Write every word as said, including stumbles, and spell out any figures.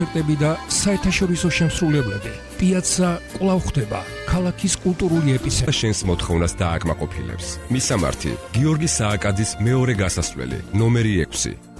კონცერტები და საერთაშორისო შემსრულებლები. პიაცა კვლავ ხდება ქალაქის კულტურული ეპიცენტრი. შენს მოთხოვნას დააკმაყოფილებს. მისამართი: გიორგი სააკაძის მეორე გასასვლელი, ნომერი ექვსი.